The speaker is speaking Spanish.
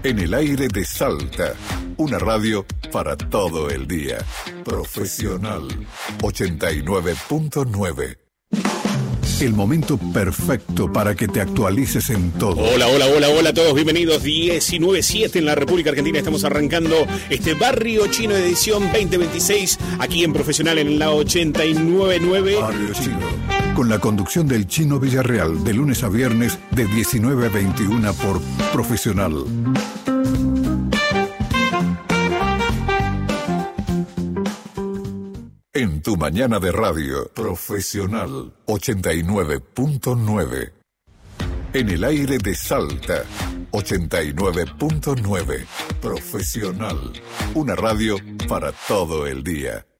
En el aire de Salta, una radio para todo el día. Profesional 89.9. El momento perfecto para que te actualices en todo. Hola a todos, bienvenidos. 19:07 en la República Argentina. Estamos arrancando este Barrio Chino de edición 2026 aquí en Profesional en la 89.9. Barrio Chino, con la conducción del Chino Villarreal, de lunes a viernes de 19 a 21 por Profesional. En tu mañana de radio, Profesional 89.9. En el aire de Salta, 89.9. Profesional, una radio para todo el día.